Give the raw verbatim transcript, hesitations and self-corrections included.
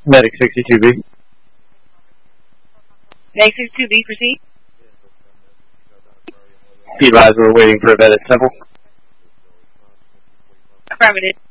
Medic sixty-two B. Medic sixty-two B, proceed. Be advised we're waiting for a vet at Temple. Affirmative.